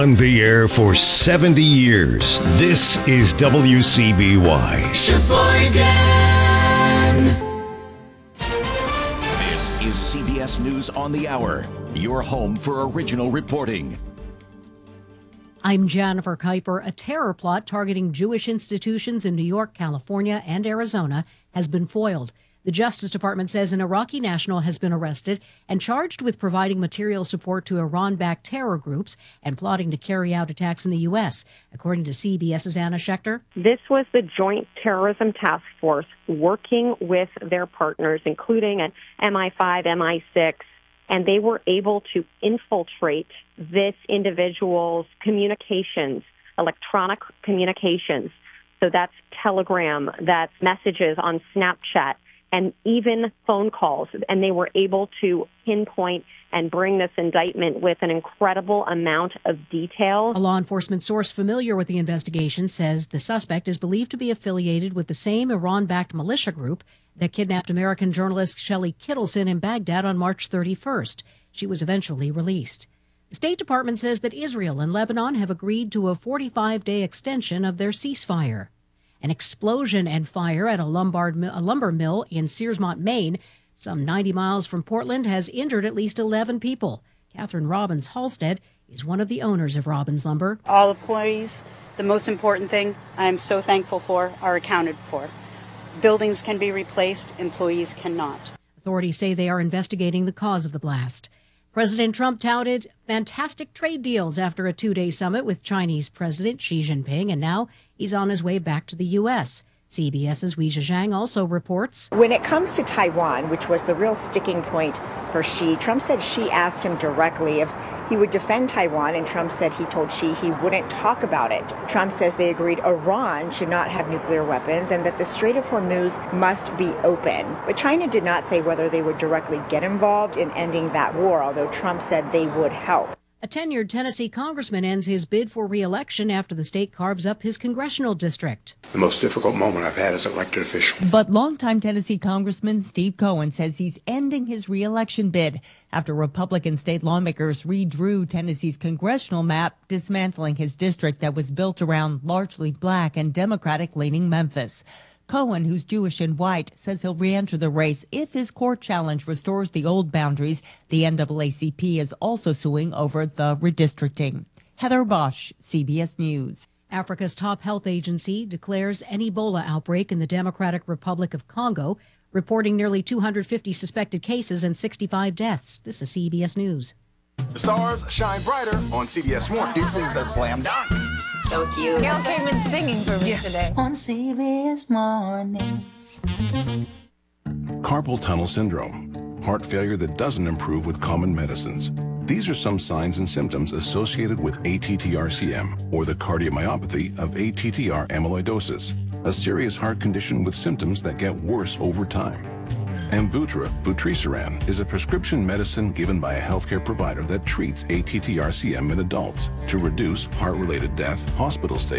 On the air for 70 years, this is WCBY. Sheboygan! This is CBS News on the Hour, your home for original reporting. I'm Jennifer Kuiper. A terror plot targeting Jewish institutions in New York, California, and Arizona has been foiled. The Justice Department says an Iraqi national has been arrested and charged with providing material support to Iran-backed terror groups and plotting to carry out attacks in the U.S., according to CBS's Anna Schechter. This was the Joint Terrorism Task Force working with their partners, including an MI5, MI6, and they were able to infiltrate this individual's communications, electronic communications. So that's Telegram, that's messages on Snapchat, and even phone calls. And they were able to pinpoint and bring this indictment with an incredible amount of detail. A law enforcement source familiar with the investigation says the suspect is believed to be affiliated with the same Iran-backed militia group that kidnapped American journalist Shelley Kittleson in Baghdad on March 31st. She was eventually released. The State Department says that Israel and Lebanon have agreed to a 45-day extension of their ceasefire. An explosion and fire at a lumber mill in Searsmont, Maine, some 90 miles from Portland, has injured at least 11 people. Catherine Robbins Halstead is one of the owners of Robbins Lumber. All employees, the most important thing I'm so thankful for, are accounted for. Buildings can be replaced, employees cannot. Authorities say they are investigating the cause of the blast. President Trump touted fantastic trade deals after a two-day summit with Chinese President Xi Jinping, and now he's on his way back to the U.S. CBS's Weijia Zhang also reports. When it comes to Taiwan, which was the real sticking point for Xi, Trump said Xi asked him directly if he would defend Taiwan, and Trump said he told Xi he wouldn't talk about it. Trump says they agreed Iran should not have nuclear weapons and that the Strait of Hormuz must be open. But China did not say whether they would directly get involved in ending that war, although Trump said they would help. A tenured Tennessee congressman ends his bid for re-election after the state carves up his congressional district. The most difficult moment I've had as elected official. But longtime Tennessee Congressman Steve Cohen says he's ending his re-election bid after Republican state lawmakers redrew Tennessee's congressional map, dismantling his district that was built around largely black and Democratic-leaning Memphis. Cohen, who's Jewish and white, says he'll re-enter the race if his court challenge restores the old boundaries. The NAACP is also suing over the redistricting. Heather Bosch, CBS News. Africa's top health agency declares an Ebola outbreak in the Democratic Republic of Congo, reporting nearly 250 suspected cases and 65 deaths. This is CBS News. The stars shine brighter on CBS Morning. This is a slam dunk. So cute. Y'all came in singing for me today. On CBS Mornings. Carpal tunnel syndrome, heart failure that doesn't improve with common medicines. These are some signs and symptoms associated with ATTR-CM, or the cardiomyopathy of ATTR amyloidosis, a serious heart condition with symptoms that get worse over time. Amvuttra, vutrisiran, is a prescription medicine given by a healthcare provider that treats ATTR-CM in adults to reduce heart-related death, hospital stays,